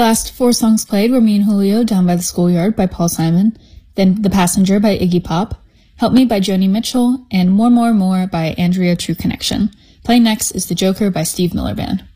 last 4 songs played were Me and Julio, Down by the Schoolyard by Paul Simon, then The Passenger by Iggy Pop, Help Me by Joni Mitchell, and More by Andrea True Connection. Playing next is The Joker by Steve Miller Band.